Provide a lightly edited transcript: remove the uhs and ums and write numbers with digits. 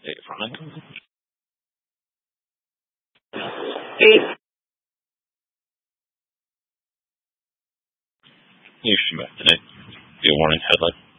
Fine. You should mention it. Be a warning headlight.